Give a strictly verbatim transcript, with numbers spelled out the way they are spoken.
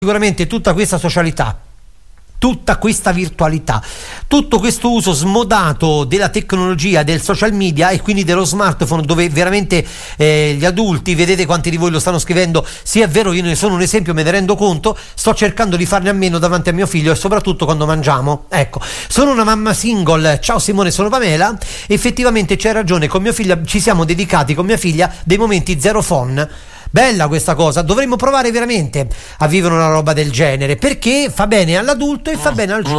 sicuramente tutta questa socialità, tutta questa virtualità, tutto questo uso smodato della tecnologia, del social media e quindi dello smartphone, dove veramente eh, gli adulti, vedete quanti di voi lo stanno scrivendo, sì è vero, io ne sono un esempio, me ne rendo conto, sto cercando di farne a meno davanti a mio figlio e soprattutto quando mangiamo. Ecco, sono una mamma single, ciao Simone, sono Pamela, effettivamente c'hai ragione, con mia figlia ci siamo dedicati con mia figlia dei momenti zero phone. Bella questa cosa, dovremmo provare veramente a vivere una roba del genere, perché fa bene all'adulto e fa bene al giovane.